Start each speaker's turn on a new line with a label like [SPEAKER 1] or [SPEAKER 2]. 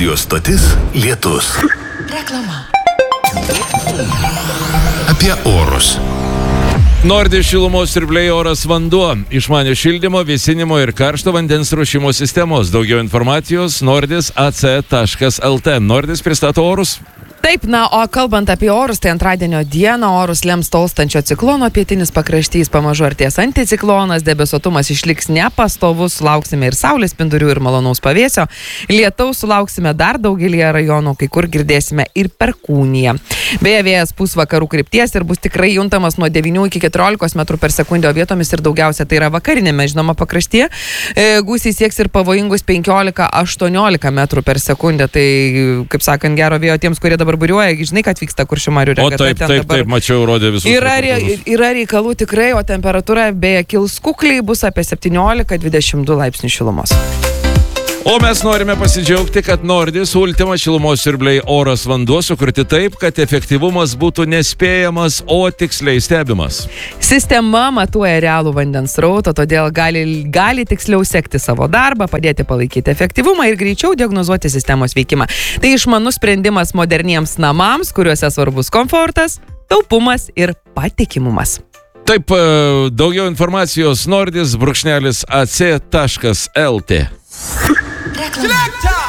[SPEAKER 1] Radio stotis Lietus.
[SPEAKER 2] Reklama.
[SPEAKER 1] Apie orus.
[SPEAKER 3] Nordis šilumos siurbliai oras vanduo, išmanio šildymo, vėsinimo ir karšto vandens ruošimo sistemos. Daugiau informacijos nordis.ac.lt. Nordis pristato orus.
[SPEAKER 2] Taip, o kalbant apie orus, tai antradienio dieną orus lems tolstančio ciklono, pietinis pakraštys pamažu artės anticiklonas, debesuotumas išliks nepastovus, sulauksime ir saulės spindulių, ir malonaus pavėsio. Lietaus sulauksime dar daugelį rajonų, kai kur girdėsime ir perkūniją. Beje, vėjas pūs vakarų krypties ir bus tikrai juntamas nuo 9 iki 14 metrų per sekundę, o vietomis ir daugiausia tai yra vakarinėme, žinoma, pakraštyje. Gūsiai sieks ir pavojingus 15-18 metrų per sekundę. Tai, kaip sakant, gero vėjo tiems, kurie dabar buriuoja, žinai, kad vyksta Kuršių marių regata.
[SPEAKER 3] O taip, mačiau, rodė visus.
[SPEAKER 2] Yra reikalų tikrai, o temperatūra beje kils kukliai, bus apie 17-22 laipsnių šilumos.
[SPEAKER 3] O mes norime pasidžiaugti, kad Nordis Ultima šilumos siurbliai oras vanduo sukurti taip, kad efektyvumas būtų nespėjamas, o tiksliai stebimas.
[SPEAKER 2] Sistema matuoja realų vandens srautą, todėl gali tiksliau sekti savo darbą, padėti palaikyti efektyvumą ir greičiau diagnozuoti sistemos veikimą. Tai išmanus sprendimas moderniems namams, kuriuose svarbus komfortas, taupumas ir patikimumas.
[SPEAKER 3] Taip, daugiau informacijos nordis.ac.lt.
[SPEAKER 2] Reklama.